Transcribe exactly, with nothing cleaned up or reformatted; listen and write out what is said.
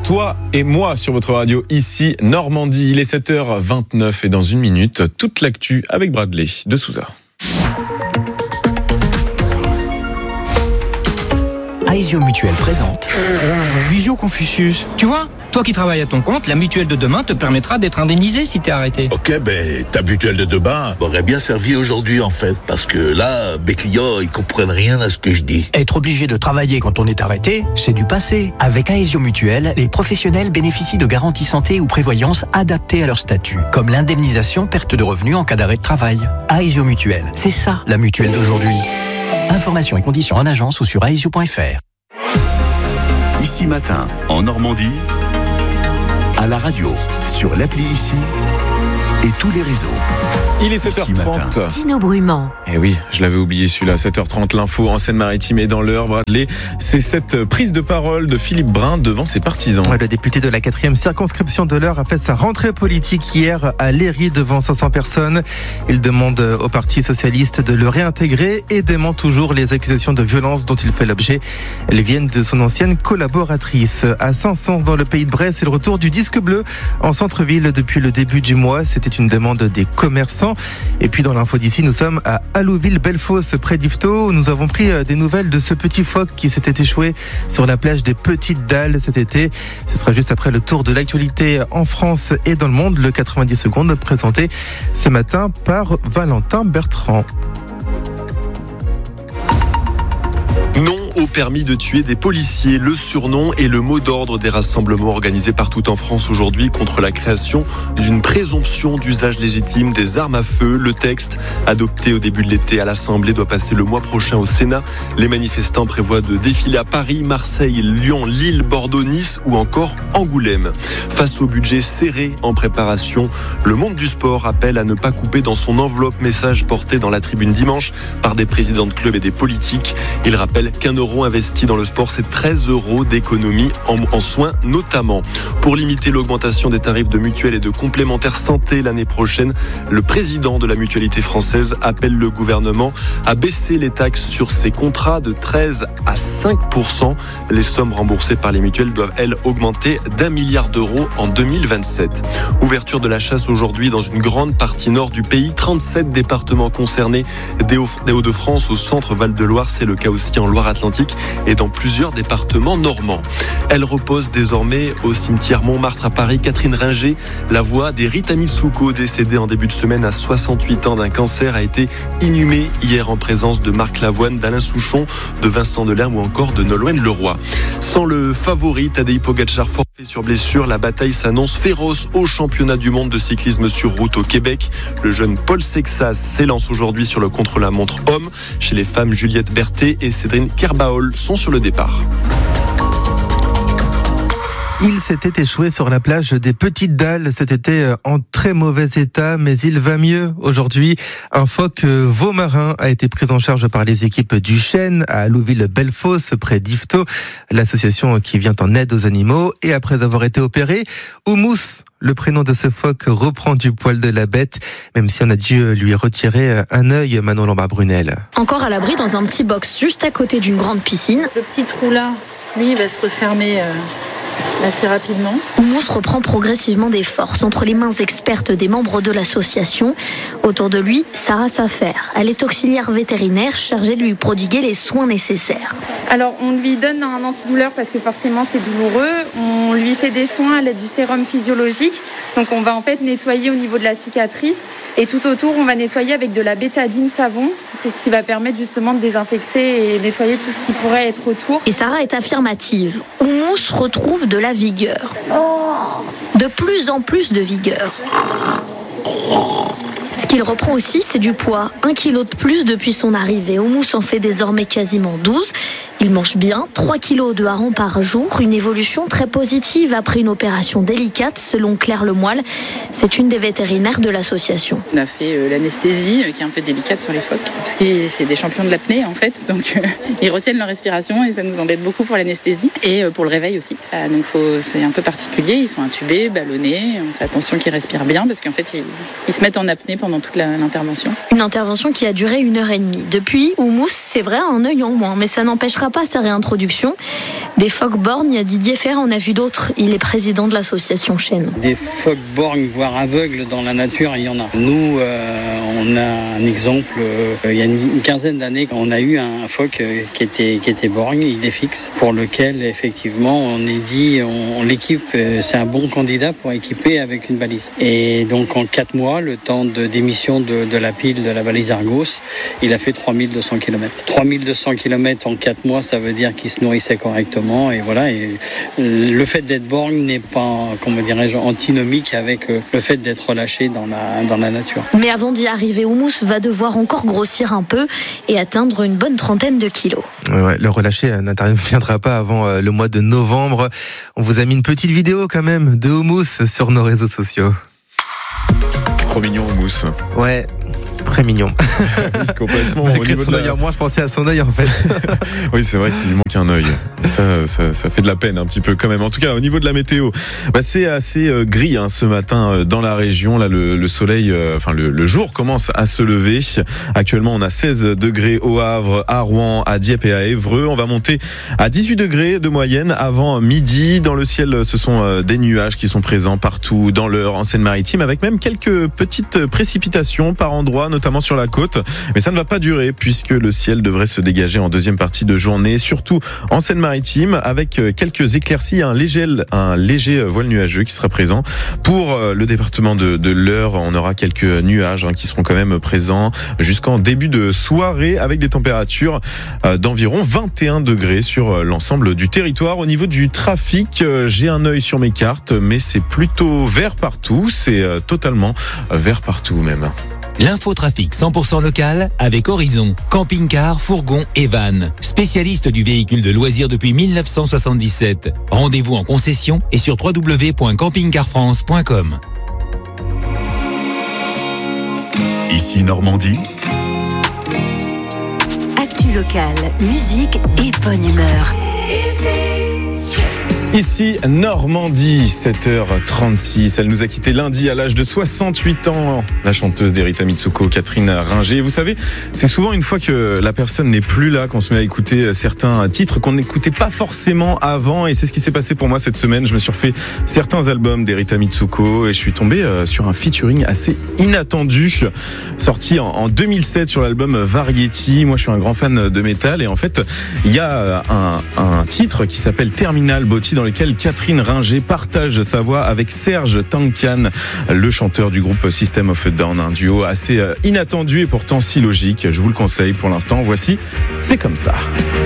Toi et moi sur votre radio, ici Normandie. Il est sept heures vingt-neuf et dans une minute, toute l'actu avec Bradley de Souza. Aesio Mutuelle présente Visio Confucius. Tu vois, toi qui travailles à ton compte, la mutuelle de demain te permettra d'être indemnisé si t'es arrêté. Ok, ben ta mutuelle de demain m'aurait bien servi aujourd'hui en fait, parce que là, mes clients, ils comprennent rien à ce que je dis. Être obligé de travailler quand on est arrêté, c'est du passé. Avec Aesio Mutuelle, les professionnels bénéficient de garanties santé ou prévoyance adaptées à leur statut, comme l'indemnisation perte de revenus en cas d'arrêt de travail. Aesio Mutuelle, c'est ça la mutuelle d'aujourd'hui. Informations et conditions en agence ou sur aesio point f r. Ici Matin, en Normandie, à la radio, sur l'appli Ici et tous les réseaux. Il est sept heures trente. Dino Brumand. Eh oui, je l'avais oublié celui-là, sept heures trente, l'info en Seine-Maritime et dans l'heure, Bradley. C'est cette prise de parole de Philippe Brun devant ses partisans. Le député de la quatrième circonscription de l'Eure a fait sa rentrée politique hier à Léry devant cinq cents personnes. Il demande au Parti socialiste de le réintégrer et dément toujours les accusations de violence dont il fait l'objet. Elles viennent de son ancienne collaboratrice. À Saint-Saëns, dans le pays de Bresse, c'est le retour du disque bleu en centre-ville depuis le début du mois. C'était une demande des commerçants. Et puis dans l'info d'ici, nous sommes à Allouville-Bellefosse, près d'Yvetot. Nous avons pris des nouvelles de ce petit phoque qui s'était échoué sur la plage des Petites Dalles cet été. Ce sera juste après le tour de l'actualité en France et dans le monde, le quatre-vingt-dix secondes présenté ce matin par Valentin Bertrand. Non au permis de tuer des policiers. Le surnom et le mot d'ordre des rassemblements organisés partout en France aujourd'hui contre la création d'une présomption d'usage légitime des armes à feu. Le texte, adopté au début de l'été à l'Assemblée, doit passer le mois prochain au Sénat. Les manifestants prévoient de défiler à Paris, Marseille, Lyon, Lille, Bordeaux, Nice ou encore Angoulême. Face au budget serré en préparation, le monde du sport appelle à ne pas couper dans son enveloppe. Message porté dans la tribune dimanche par des présidents de clubs et des politiques. Il rappelle qu'un euro investi dans le sport, c'est treize euros d'économie en, en soins notamment. Pour limiter l'augmentation des tarifs de mutuelles et de complémentaires santé l'année prochaine, le président de la Mutualité française appelle le gouvernement à baisser les taxes sur ses contrats de treize à cinq pour cent. Les sommes remboursées par les mutuelles doivent, elles, augmenter d'un milliard d'euros en deux mille vingt-sept. Ouverture de la chasse aujourd'hui dans une grande partie nord du pays. trente-sept départements concernés, des Hauts-de-France au centre Val-de-Loire. C'est le cas aussi en Loire-Atlantique et dans plusieurs départements normands. Elle repose désormais au cimetière Montmartre à Paris. Catherine Ringer, la voix d'Rita Misuko, décédée en début de semaine à soixante-huit ans d'un cancer, a été inhumée hier en présence de Marc Lavoine, d'Alain Souchon, de Vincent Delerme ou encore de Nolwenn Leroy. Sans le favori Tadej Pogačar, forfait sur blessure, la bataille s'annonce féroce au championnat du monde de cyclisme sur route au Québec. Le jeune Paul Sexas s'élance aujourd'hui sur le contre-la-montre homme. Chez les femmes, Juliette Berthet et Cédrine Kerbaol sont sur le départ. Il s'était échoué sur la plage des Petites Dalles cet été en très mauvais état, mais il va mieux aujourd'hui. Un phoque veau marin a été pris en charge par les équipes du Chêne à Allouville-Bellefosse, près d'Yvetot, l'association qui vient en aide aux animaux. Et après avoir été opéré, Oumous, le prénom de ce phoque, reprend du poil de la bête, même si on a dû lui retirer un œil, Manon Lombard-Brunel. Encore à l'abri dans un petit box juste à côté d'une grande piscine. Le petit trou là, lui, il va se refermer euh, assez rapidement. Oumous reprend progressivement des forces entre les mains expertes des membres de l'association. Autour de lui, Sarah Safer. Elle est auxiliaire vétérinaire chargée de lui prodiguer les soins nécessaires. Alors, on lui donne un antidouleur parce que forcément c'est douloureux. On lui fait des soins à l'aide du sérum physiologique. Donc, on va en fait nettoyer au niveau de la cicatrice. Et tout autour, on va nettoyer avec de la bétadine savon. C'est ce qui va permettre justement de désinfecter et nettoyer tout ce qui pourrait être autour. Et Sarah est affirmative. Oumous retrouve de la vigueur. De plus en plus de vigueur. Ce qu'il reprend aussi, c'est du poids. Un kilo de plus depuis son arrivée. Oumous en fait désormais quasiment douze. Il mange bien, trois kilos de harengs par jour, une évolution très positive après une opération délicate, selon Claire Lemoyle. C'est une des vétérinaires de l'association. On a fait euh, l'anesthésie, euh, qui est un peu délicate sur les phoques, parce que c'est des champions de l'apnée en fait, donc euh, ils retiennent leur respiration et ça nous embête beaucoup pour l'anesthésie et euh, pour le réveil aussi. Euh, donc faut, c'est un peu particulier, ils sont intubés, ballonnés, on fait attention qu'ils respirent bien, parce qu'en fait ils, ils se mettent en apnée pendant toute la, l'intervention. Une intervention qui a duré une heure et demie. Depuis, Oumous, c'est vrai, un œil en moins, mais ça n'empêchera pas sa réintroduction. Des phoques borgnes, Didier Ferrat en a vu d'autres. Il est président de l'association Chêne. Des phoques borgnes, voire aveugles dans la nature, il y en a. Nous, euh, on a un exemple. Euh, il y a une quinzaine d'années, on a eu un phoque euh, qui était, qui était borgne, idéfixe, pour lequel, effectivement, on est dit, on, on l'équipe, euh, c'est un bon candidat pour équiper avec une balise. Et donc, en quatre mois, le temps de, d'émission de, de la pile de la balise Argos, il a fait trois mille deux cents kilomètres. trois mille deux cents kilomètres en quatre mois, ça veut dire qu'il se nourrissait correctement. Et voilà. Et le fait d'être borgne n'est pas, comment dirais-je, antinomique avec le fait d'être relâché dans la, dans la nature. Mais avant d'y arriver, Oumous va devoir encore grossir un peu et atteindre une bonne trentaine de kilos. Ouais, le relâché n'interviendra pas avant le mois de novembre. On vous a mis une petite vidéo quand même de Oumous sur nos réseaux sociaux. Trop mignon, Oumous. Ouais. Très mignon. Oui, complètement. Malgré son œil en moins, je pensais à son œil en fait. Oui, c'est vrai qu'il lui manque un œil. Ça, ça, ça fait de la peine un petit peu quand même. En tout cas, au niveau de la météo, bah, c'est assez euh, gris hein, ce matin euh, dans la région. Là, le, le soleil, euh, enfin le, le jour commence à se lever. Actuellement, on a seize degrés au Havre, à Rouen, à Dieppe et à Évreux. On va monter à dix-huit degrés de moyenne avant midi. Dans le ciel, ce sont euh, des nuages qui sont présents partout dans l'Eure, en Seine-Maritime, avec même quelques petites précipitations par endroits, notamment sur la côte. Mais ça ne va pas durer puisque le ciel devrait se dégager en deuxième partie de journée, surtout en Seine-Maritime, avec quelques éclaircies, un léger, un léger voile nuageux qui sera présent. Pour le département de, de l'Eure, on aura quelques nuages hein, qui seront quand même présents jusqu'en début de soirée, avec des températures d'environ vingt et un degrés sur l'ensemble du territoire. Au niveau du trafic, j'ai un œil sur mes cartes, mais c'est plutôt vert partout. C'est totalement vert partout même. L'infotrafic cent pour cent local avec Horizon, camping-car, fourgon et van. Spécialiste du véhicule de loisirs depuis mille neuf cent soixante-dix-sept. Rendez-vous en concession et sur w w w point camping car france point com. Ici Normandie. Actu local, musique et bonne humeur. Ici Normandie, sept heures trente-six. Elle nous a quitté lundi à l'âge de soixante-huit ans. La chanteuse d'Erita Mitsuko, Catherine Ringer. Vous savez, c'est souvent une fois que la personne n'est plus là qu'on se met à écouter certains titres qu'on n'écoutait pas forcément avant. Et c'est ce qui s'est passé pour moi cette semaine. Je me suis refait certains albums d'Erita Mitsuko et je suis tombé sur un featuring assez inattendu, sorti en deux mille sept sur l'album Variety. Moi, je suis un grand fan de métal et en fait, il y a un, un titre qui s'appelle Terminal Body dans lequel Catherine Ringer partage sa voix avec Serge Tankian, le chanteur du groupe System of a Down, un duo assez inattendu et pourtant si logique. Je vous le conseille pour l'instant. Voici C'est comme ça.